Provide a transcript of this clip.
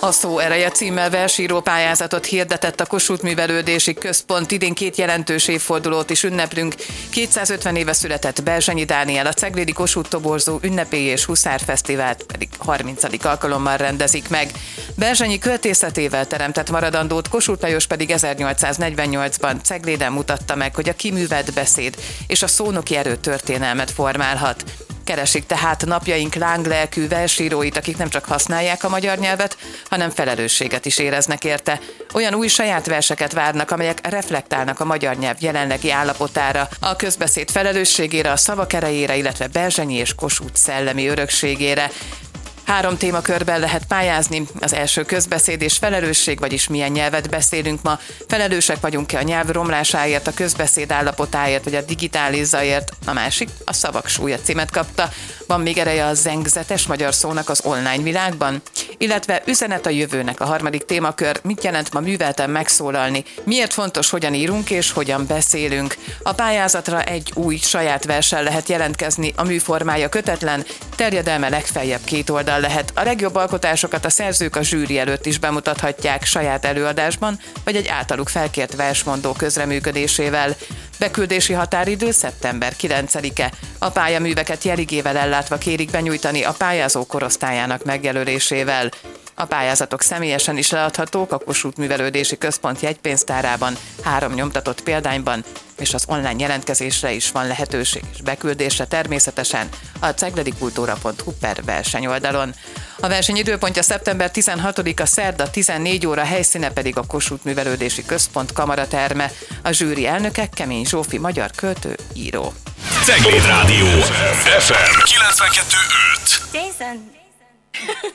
A Szó ereje címmel versíró pályázatot hirdetett a Kossuth Művelődési Központ. Idén 2 jelentős évfordulót is ünneplünk. 250 éve született Berzsenyi Dániel, a Ceglédi Kossuth Toborzó ünnepélyi és huszárfesztivált pedig 30. alkalommal rendezik meg. Berzsenyi költészetével teremtett maradandót Kossuth Lajos pedig 1848-ban Cegléden mutatta meg, hogy a kiművelt beszéd és a szónoki erő történelmet formálhat. Keresik tehát napjaink lánglelkű versíróit, akik nem csak használják a magyar nyelvet, hanem felelősséget is éreznek érte. Olyan új saját verseket várnak, amelyek reflektálnak a magyar nyelv jelenlegi állapotára, a közbeszéd felelősségére, a szavak erejére, illetve Berzsenyi és Kossuth szellemi örökségére. 3 témakörben lehet pályázni. Az első közbeszéd és felelősség, vagyis milyen nyelvet beszélünk ma. Felelősek vagyunk-e a nyelv romlásáért, a közbeszéd állapotáért, vagy a digitális zajért. A másik a szavak súlya címet kapta. Van még ereje a zengzetes magyar szónak az online világban? Illetve üzenet a jövőnek a 3. témakör. Mit jelent ma művelten megszólalni? Miért fontos, hogyan írunk és hogyan beszélünk? A pályázatra egy új saját verssel lehet jelentkezni. A műformája kötetlen, terjedelme legfeljebb 2 oldal lehet. A legjobb alkotásokat a szerzők a zsűri előtt is bemutathatják saját előadásban, vagy egy általuk felkért versmondó közreműködésével. Beküldési határidő szeptember 9-e. A pályaműveket jeligével ellátva kérik benyújtani a pályázó korosztályának megjelölésével. A pályázatok személyesen is leadhatók a Kossuth Művelődési Központ jegypénztárában, 3 nyomtatott példányban, és az online jelentkezésre is van lehetőség, és beküldésre természetesen a cegledikkultura.hu/versenyoldalon. A verseny időpontja szeptember 16-a szerda 14 óra, helyszíne pedig a Kossuth Művelődési Központ kamaraterme. A zsűri elnöke Kemény Zsófi, magyar költő, író. Cegléd Rádió FM 92.5. Jason.